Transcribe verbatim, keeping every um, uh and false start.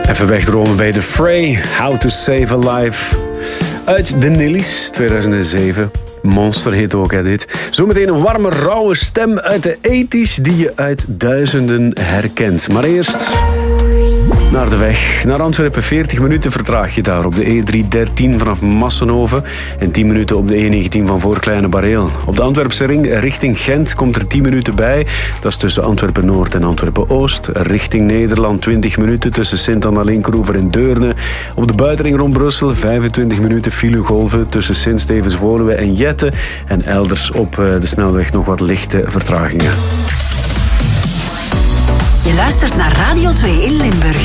Even wegdromen bij The Fray, How to Save a Life. Uit de Nillies, tweeduizend zeven. Monster hit ook, hè, dit. Zometeen een warme, rauwe stem uit de tachtiger die je uit duizenden herkent. Maar eerst naar de weg. Naar Antwerpen, veertig minuten vertraag je daar op de E driehonderddertien vanaf Massenhoven en tien minuten op de E negentien van voor Kleine Bareel. Op de Antwerpse ring richting Gent komt er tien minuten bij. Dat is tussen Antwerpen-Noord en Antwerpen-Oost. Richting Nederland twintig minuten tussen Sint-Annaleenkroever en Deurne. Op de buitenring rond Brussel vijfentwintig minuten filegolven tussen Sint-Stevens-Woluwe en Jette. En elders op de snelweg nog wat lichte vertragingen. Je luistert naar Radio twee in Limburg.